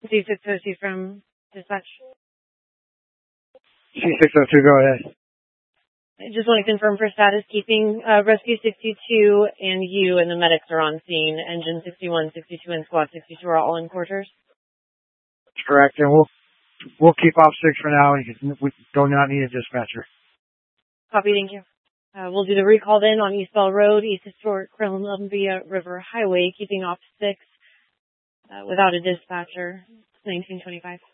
C602 from dispatch. C602, go ahead. I just want to confirm for status keeping, Rescue 62 and you and the medics are on scene. Engine 61, 62, and Squad 62 are all in quarters. Correct, and we'll keep off 6 for now because we do not need a dispatcher. Copy, thank you. We'll do the recall then on East Bell Road, East Historic Columbia River Highway, keeping off 6 without a dispatcher, 1925.